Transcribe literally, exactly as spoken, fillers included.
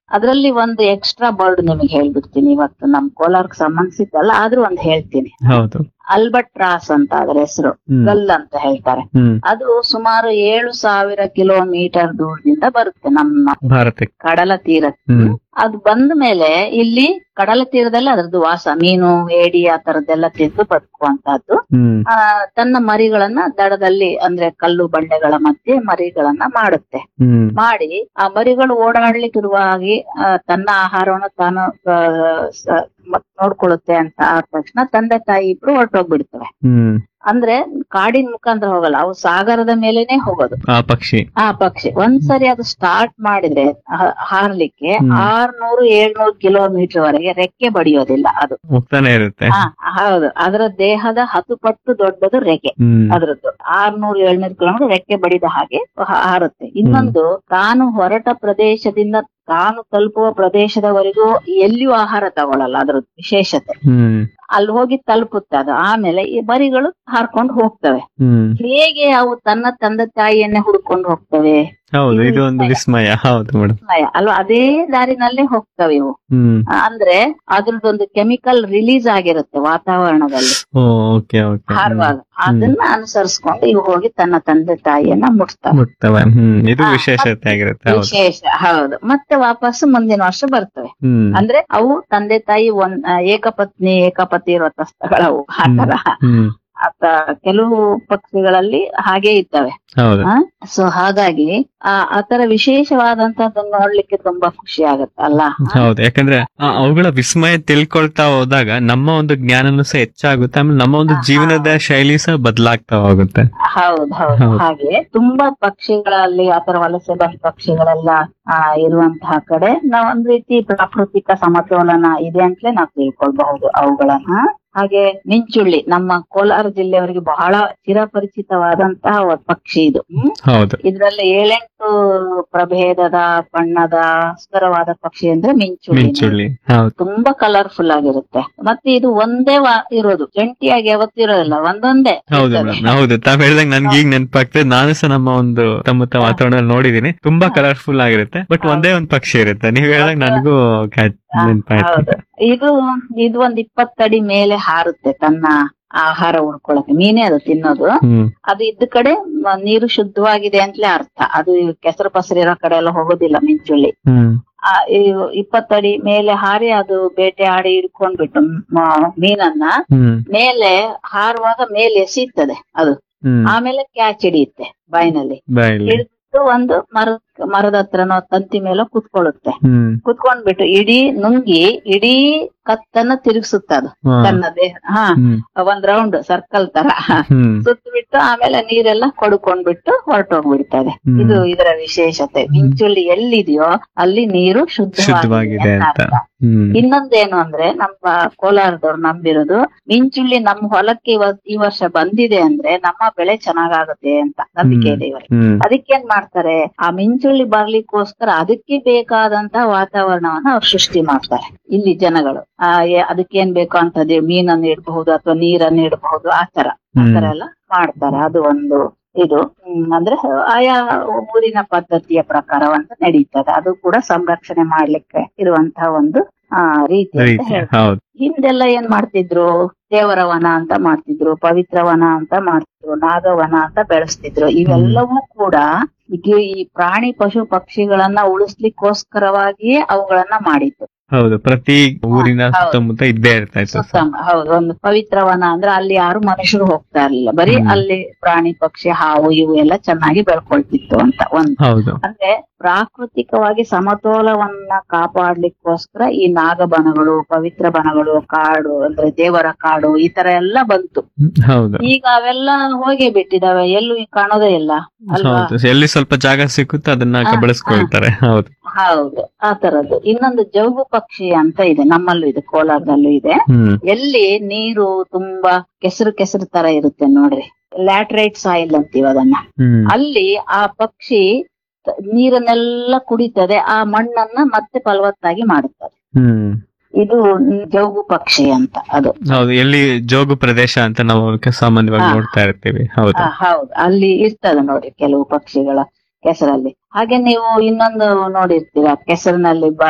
ಅದ್ರಲ್ಲಿ ಒಂದು extra bird ನಿಮಗೆ ಹೇಳ್ಬಿಡ್ತೀನಿ ಇವತ್ತು ನಮ್ ಕೋಲಾರಕ್ಕೆ ಸಂಬಂಧಿಸಿದ್ದಲ್ಲ ಆದ್ರೂ ಒಂದ್ ಹೇಳ್ತೀನಿ. ಹೌದು. ಅಲ್ಬಟ್ರಾಸ್ ಅಂತ ಅದ್ರ ಹೆಸರು, ಗಲ್ ಅಂತ ಹೇಳ್ತಾರೆ. ಅದು ಸುಮಾರು ಏಳು ಸಾವಿರ ಕಿಲೋಮೀಟರ್ ದೂರದಿಂದ ಬರುತ್ತೆ ನಮ್ಮ ಭಾರತಕ್ಕೆ, ಕಡಲ ತೀರಕ್ಕೆ. ಅದು ಬಂದ ಮೇಲೆ ಇಲ್ಲಿ ಕಡಲ ತೀರದಲ್ಲಿ ಅದ್ರದ್ದು ವಾಸ, ಮೀನು ಏಡಿ ಆ ತರದ್ದೆಲ್ಲ ತಿಂದು ಬದುಕುವಂತಹದ್ದು. ಆ ತನ್ನ ಮರಿಗಳನ್ನ ದಡದಲ್ಲಿ ಅಂದ್ರೆ ಕಲ್ಲು ಬಂಡೆಗಳ ಮಧ್ಯೆ ಮರಿಗಳನ್ನ ಮಾಡುತ್ತೆ. ಮಾಡಿ ಆ ಮರಿಗಳು ಓಡಾಡ್ಲಿಕ್ಕಿರುವಾಗಿ ತನ್ನ ಆಹಾರವನ್ನು ತಾನು ನೋಡ್ಕೊಳ್ಳುತ್ತೆ ಅಂತ ಆದ ತಕ್ಷಣ ತಂದೆ ತಾಯಿ ಇಬ್ರು ಹೊರಟೋಗ್ಬಿಡ್ತವೆ. ಅಂದ್ರೆ ಕಾಡಿನ ಮುಖಾಂತರ ಹೋಗಲ್ಲ, ಅವು ಸಾಗರದ ಮೇಲೆನೆ ಹೋಗೋದು ಆ ಪಕ್ಷಿ. ಆ ಪಕ್ಷಿ ಒಂದ್ಸರಿ ಅದು ಸ್ಟಾರ್ಟ್ ಮಾಡಿದ್ರೆ ಹಾರ್ಲಿಕ್ಕೆ ಆರ್ನೂರು ಏಳ್ನೂರು ಕಿಲೋಮೀಟರ್ ವರೆಗೆ ರೆಕ್ಕೆ ಬಡಿಯೋದಿಲ್ಲ, ಅದು ಹೋಗ್ತಾನೆ ಇರುತ್ತೆ. ಹೌದು, ಅದರ ದೇಹದ ಹತ್ತು ಪಟ್ಟು ದೊಡ್ಡದು ರೆಕ್ಕೆ ಅದ್ರದ್ದು. ಆರ್ನೂರು ಏಳ್ನೂರು ಕಿಲೋಮೀಟರ್ ರೆಕ್ಕೆ ಬಡಿದ ಹಾಗೆ ಹಾರುತ್ತೆ. ಇನ್ನೊಂದು, ತಾನು ಹೊರಟ ಪ್ರದೇಶದಿಂದ ತಾನು ತಲುಪುವ ಪ್ರದೇಶದವರೆಗೂ ಎಲ್ಲಿಯೂ ಆಹಾರ ತಗೊಳಲ್ಲ, ಅದ್ರದ್ದು ವಿಶೇಷತೆ. ಅಲ್ಲಿ ಹೋಗಿ ತಲುಪುತ್ತೆ ಅದು. ಆಮೇಲೆ ಈ ಮರಿಗಳು ಹಾರ್ಕೊಂಡು ಹೋಗ್ತವೆ. ಹೇಗೆ ಅವು ತನ್ನ ತಂದೆ ತಾಯಿಯನ್ನೇ ಹುಡ್ಕೊಂಡು ಹೋಗ್ತವೆ? ಹೌದು, ಇದು ಒಂದು ವಿಸ್ಮಯ. ಹೌದು ಮೇಡಮ್, ಅಲ್ವಾ? ಅದೇ ದಾರಿನಲ್ಲೇ ಹೋಗ್ತವೆ ಇವು. ಅಂದ್ರೆ ಅದ್ರದ್ದೊಂದು ಕೆಮಿಕಲ್ ರಿಲೀಸ್ ಆಗಿರುತ್ತೆ ವಾತಾವರಣದಲ್ಲಿ ಹಾರುವಾಗ, ಅದನ್ನ ಅನುಸರಿಸ್ಕೊಂಡು ಇವು ಹೋಗಿ ತನ್ನ ತಂದೆ ತಾಯಿಯನ್ನ ಮುಟ್ತವೆ. ಇದು ವಿಶೇಷತೆ ಆಗಿರುತ್ತೆ. ವಿಶೇಷ, ಹೌದು. ಮತ್ತೆ ವಾಪಸ್ ಮುಂದಿನ ವರ್ಷ ಬರ್ತವೆ. ಅಂದ್ರೆ ಅವು ತಂದೆ ತಾಯಿ ಒಂದ್ ಏಕಪತ್ನಿ ಏಕಪತಿ ವ್ರತಸ್ಥಗಳವು ಆತರ. ಅತ ಕೆಲವು ಪಕ್ಷಿಗಳಲ್ಲಿ ಹಾಗೆ ಇರ್ತವೆ. ಸೊ ಹಾಗಾಗಿ ಆ ಆತರ ವಿಶೇಷವಾದಂತದ್ದನ್ನ ನೋಡ್ಲಿಕ್ಕೆ ತುಂಬಾ ಖುಷಿ ಆಗತ್ತೆ ಅಲ್ಲ? ಹೌದು, ಯಾಕಂದ್ರೆ ಅವುಗಳ ವಿಸ್ಮಯ ತಿಳ್ಕೊಳ್ತಾ ಹೋದಾಗ ನಮ್ಮ ಒಂದು ಜ್ಞಾನನೂ ಸಹ ಹೆಚ್ಚಾಗುತ್ತೆ, ಆಮೇಲೆ ನಮ್ಮ ಒಂದು ಜೀವನದ ಶೈಲಿ ಸಹ ಬದಲಾಗ್ತಾ ಹೋಗುತ್ತೆ. ಹೌದು ಹೌದು. ಹಾಗೆ ತುಂಬಾ ಪಕ್ಷಿಗಳಲ್ಲಿ ಆತರ ವಲಸೆ ಬಂದ ಪಕ್ಷಿಗಳೆಲ್ಲ ಆ ಇರುವಂತಹ ಕಡೆ ನಾವ್ ಒಂದ್ ರೀತಿ ಪ್ರಾಕೃತಿಕ ಸಮತೋಲನ ಇದೆ ಅಂತಲೇ ನಾವು ತಿಳ್ಕೊಳ್ಬಹುದು ಅವುಗಳನ್ನ. ಹಾಗೆ ಮಿಂಚುಳ್ಳಿ ನಮ್ಮ ಕೋಲಾರ ಜಿಲ್ಲೆಯವರಿಗೆ ಬಹಳ ಚಿರಪರಿಚಿತವಾದಂತಹ ಪಕ್ಷಿ ಇದು. ಇದ್ರಲ್ಲಿ ಏಳೆಂಟು ಪ್ರಭೇದದ ಬಣ್ಣದ ಸುಂದರವಾದ ಪಕ್ಷಿ ಅಂದ್ರೆ ಮಿಂಚುಳ್ಳಿ. ತುಂಬಾ ಕಲರ್ಫುಲ್ ಆಗಿರುತ್ತೆ. ಮತ್ತೆ ಇದು ಒಂದೇ ಇರೋದು, ಜಂಟಿಯಾಗಿ ಯಾವತ್ತೂ ಇರೋದಿಲ್ಲ, ಒಂದೊಂದೇ. ಹೌದು, ತಾವ್ ಹೇಳ್ದಾಗ ನನ್ಗೆ ಈಗ ನೆನಪಾಗ್ತದೆ. ನಾನು ಸಹ ನಮ್ಮ ಒಂದು ಸುತ್ತಮುತ್ತ ವಾತಾವರಣ ನೋಡಿದೀನಿ, ತುಂಬಾ ಕಲರ್ಫುಲ್ ಆಗಿರುತ್ತೆ. ಬಟ್ ಒಂದೇ ಒಂದ್ ಪಕ್ಷಿ ಇರುತ್ತೆ. ನೀವ್ ಹೇಳ್ದಾಗ ನನಗೂ ನೆನಪಾಯ್ತು. ಇದು ಇದು ಒಂದ್ ಇಪ್ಪತ್ತಡಿ ಮೇಲೆ ಹಾರುತ್ತೆ ತನ್ನ ಆಹಾರ ಉಳ್ಕೊಳಕ್ಕೆ. ಮೀನೇ ಅದು ತಿನ್ನೋದು. ಅದು ಇದ್ದ ಕಡೆ ನೀರು ಶುದ್ಧವಾಗಿದೆ ಅಂತಲೇ ಅರ್ಥ. ಅದು ಕೆಸರು ಪಸರು ಇರೋ ಕಡೆ ಎಲ್ಲ ಹೋಗೋದಿಲ್ಲ ಮಿಂಚುಳ್ಳಿ. ಆ ಇಪ್ಪತ್ತಡಿ ಮೇಲೆ ಹಾರಿ ಅದು ಬೇಟೆ ಆಡಿ ಹಿಡ್ಕೊಂಡ್ಬಿಟ್ಟು ಮೀನನ್ನ ಮೇಲೆ ಹಾರುವಾಗ ಮೇಲೆ ಎಸೀತದೆ ಅದು. ಆಮೇಲೆ ಕ್ಯಾಚ್ ಹಿಡಿಯುತ್ತೆ ಬಾಯಿನಲ್ಲಿ. ಹಿಡಿದು ಒಂದು ಮರ ಮರದ ಹತ್ರನೋ ತಂತಿ ಮೇಲೆ ಕುತ್ಕೊಳ್ಳುತ್ತೆ. ಕುತ್ಕೊಂಡ್ಬಿಟ್ಟು ಇಡೀ ನುಂಗಿ ಇಡೀ ಕತ್ತನ್ನ ತಿರುಗಿಸುತ್ತ ಅದು ತನ್ನ ದೇಹ. ಹಾ, ಒಂದ್ ರೌಂಡ್ ಸರ್ಕಲ್ ತರ ಸುತ್ತ ಬಿಟ್ಟು ಆಮೇಲೆ ನೀರೆಲ್ಲ ಕೊಡ್ಕೊಂಡ್ಬಿಟ್ಟು ಹೊರಟೋಗ್ಬಿಡ್ತದೆ. ಇದು ಇದರ ವಿಶೇಷತೆ. ಮಿಂಚುಳ್ಳಿ ಎಲ್ಲಿದೆಯೋ ಅಲ್ಲಿ ನೀರು ಶುದ್ಧವಾಗಿದೆ ಅಂತ. ಇನ್ನೊಂದೇನು ಅಂದ್ರೆ ನಮ್ಮ ಕೋಲಾರದವ್ರು ನಂಬಿರೋದು, ಮಿಂಚುಳ್ಳಿ ನಮ್ಮ ಹೊಲಕ್ಕೆ ಈ ವರ್ಷ ಬಂದಿದೆ ಅಂದ್ರೆ ನಮ್ಮ ಬೆಳೆ ಚೆನ್ನಾಗಾಗುತ್ತೆ ಅಂತ ನಂಬಿಕೆ ಇದೆ ಇವರಿಗೆ. ಅದಕ್ಕೇನ್ ಮಾಡ್ತಾರೆ, ಆ ಮಿಂಚುಳ್ಳಿ ಬರ್ಲಿಕ್ಕೋಸ್ಕರ ಅದಕ್ಕೆ ಬೇಕಾದಂತ ವಾತಾವರಣವನ್ನ ಅವ್ರು ಸೃಷ್ಟಿ ಮಾಡ್ತಾರೆ ಇಲ್ಲಿ ಜನಗಳು. ಆ ಅದಕ್ಕೇನ್ ಬೇಕು ಅಂತದ್ದು ಮೀನನ್ನು ಇಡಬಹುದು ಅಥವಾ ನೀರನ್ನು ಇಡಬಹುದು, ಆತರ ಆತರ ಎಲ್ಲ ಮಾಡ್ತಾರೆ. ಅದು ಒಂದು ಇದು ಅಂದ್ರೆ ಆಯಾ ಊರಿನ ಪದ್ಧತಿಯ ಪ್ರಕಾರವಂತ ನಡೀತದೆ. ಅದು ಕೂಡ ಸಂರಕ್ಷಣೆ ಮಾಡ್ಲಿಕ್ಕೆ ಇರುವಂತಹ ಒಂದು ಆ ರೀತಿ ಅಂತ ಹೇಳ್ತಾರೆ. ಹಿಂದೆಲ್ಲ ಏನ್ ಮಾಡ್ತಿದ್ರು, ದೇವರ ವನ ಅಂತ ಮಾಡ್ತಿದ್ರು, ಪವಿತ್ರ ವನ ಅಂತ ಮಾಡ್ತಿದ್ರು, ನಾಗವನ ಅಂತ ಬೆಳೆಸ್ತಿದ್ರು. ಇವೆಲ್ಲವೂ ಕೂಡ ಈಗ ಈ ಪ್ರಾಣಿ ಪಶು ಪಕ್ಷಿಗಳನ್ನ ಉಳಿಸ್ಲಿಕ್ಕೋಸ್ಕರವಾಗಿಯೇ ಅವುಗಳನ್ನ ಮಾಡಿದ್ದು. ಹೌದು, ಪ್ರತಿ ಊರಿನ ಸುತ್ತಮುತ್ತ ಇದ್ದೇ ಇರ್ತಾ ಇತ್ತು. ಹೌದು, ಒಂದು ಪವಿತ್ರವನ ಅಂದ್ರೆ ಅಲ್ಲಿ ಯಾರು ಮನುಷ್ಯರು ಹೋಗ್ತಾ ಇರ್ಲಿಲ್ಲ, ಬರೀ ಅಲ್ಲಿ ಪ್ರಾಣಿ ಪಕ್ಷಿ ಹಾವು ಇವು ಎಲ್ಲ ಚೆನ್ನಾಗಿ ಬೆಳ್ಕೊಳ್ತಿತ್ತು ಅಂತ ಒಂದು. ಅಂದ್ರೆ ಪ್ರಾಕೃತಿಕವಾಗಿ ಸಮತೋಲವನ್ನ ಕಾಪಾಡ್ಲಿಕ್ಕೋಸ್ಕರ ಈ ನಾಗಬನಗಳು, ಪವಿತ್ರ ಬನಗಳು, ಕಾಡು ಅಂದ್ರೆ ದೇವರ ಕಾಡು ಈ ತರ ಎಲ್ಲ ಬಂತು. ಈಗ ಅವೆಲ್ಲ ಹೋಗೇ ಬಿಟ್ಟಿದಾವೆ, ಎಲ್ಲೂ ಕಾಣೋದೇ ಇಲ್ಲ ಅಲ್ವಾ? ಎಲ್ಲಿ ಸ್ವಲ್ಪ ಜಾಗ ಸಿಕ್ಕುತ್ತೆ ಅದನ್ನ ಬೆಳೆಸ್ಕೊಳ್ತಾರೆ. ಹೌದು ಹೌದು, ಆ ತರದ್ದು. ಇನ್ನೊಂದು ಜೌಗು ಪಕ್ಷಿ ಅಂತ ಇದೆ, ನಮ್ಮಲ್ಲೂ ಇದೆ, ಕೋಲಾರದಲ್ಲೂ ಇದೆ. ಎಲ್ಲಿ ನೀರು ತುಂಬಾ ಕೆಸರು ಕೆಸರು ತರ ಇರುತ್ತೆ ನೋಡ್ರಿ, ಲ್ಯಾಟ್ರೈಟ್ ಸಾಯಿಲ್ ಅಂತೀವಿ ಅದನ್ನ. ಅಲ್ಲಿ ಆ ಪಕ್ಷಿ ನೀರನ್ನೆಲ್ಲ ಕುಡಿತದೆ, ಆ ಮಣ್ಣನ್ನ ಮತ್ತೆ ಫಲವತ್ತಾಗಿ ಮಾಡುತ್ತದೆ. ಇದು ಜೌಗು ಪಕ್ಷಿ ಅಂತ. ಅದು ಹೌದು, ಎಲ್ಲಿ ಜೋಗು ಪ್ರದೇಶ ಅಂತ ನಾವು ಸಾಮಾನ್ಯವಾಗಿ ನೋಡ್ತಾ ಇರ್ತೀವಿ. ಹೌದು ಹೌದು, ಅಲ್ಲಿ ಇರ್ತದೆ ನೋಡಿ ಕೆಲವು ಪಕ್ಷಿಗಳ ಕೆಸರಲ್ಲಿ. ಹಾಗೆ ನೀವು ಇನ್ನೊಂದು ನೋಡಿರ್ತೀರ, ಕೆಸರಿನಲ್ಲಿ